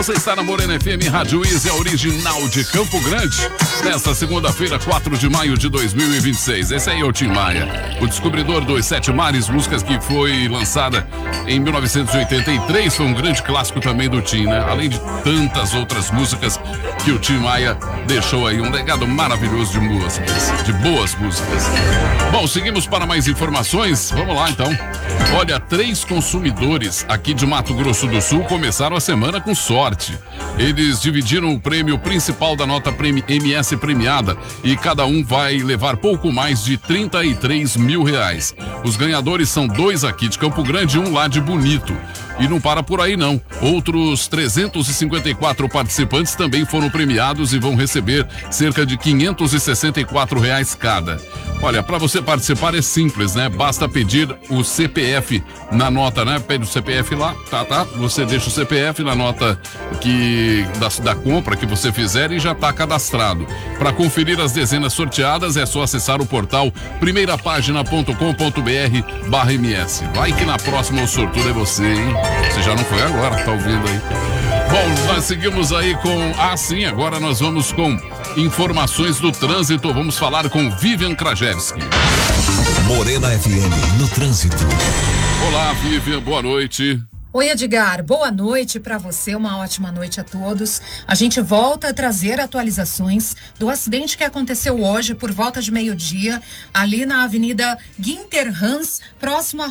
Você está na Morena FM, Rádio Easy, a original de Campo Grande. Nesta segunda-feira, 4 de maio de 2026. Esse aí é o Tim Maia, o descobridor dos Sete Mares, músicas que foi lançada em 1983. Foi um grande clássico também do Tim, né? Além de tantas outras músicas que o Tim Maia deixou aí, um legado maravilhoso de músicas, de boas músicas. Bom, seguimos para mais informações. Vamos lá, então. Olha, 3 consumidores aqui de Mato Grosso do Sul começaram a semana com sorte. Eles dividiram o prêmio principal da nota MS premiada e cada um vai levar pouco mais de R$33 mil. Os ganhadores são 2 aqui de Campo Grande e 1 lá de Bonito. E não para por aí não. Outros 354 participantes também foram premiados e vão receber cerca de R$564 cada. Olha, para você participar é simples, né? Basta pedir o CPF na nota, né? Pede o CPF lá, tá? Você deixa o CPF na nota da compra que você fizer e já está cadastrado. Para conferir as dezenas sorteadas é só acessar o portal primeirapagina.com.br/ms. Vai que na próxima o sortudo é você, hein? Você já não foi agora, tá ouvindo aí? Bom, nós seguimos aí com... sim, agora nós vamos com informações do trânsito. Vamos falar com Vivian Krajewski. Morena FM no trânsito. Olá, Vivian, boa noite. Oi, Edgar, boa noite para você, uma ótima noite a todos. A gente volta a trazer atualizações do acidente que aconteceu hoje por volta de meio-dia, ali na Avenida Ginter Hans, próximo à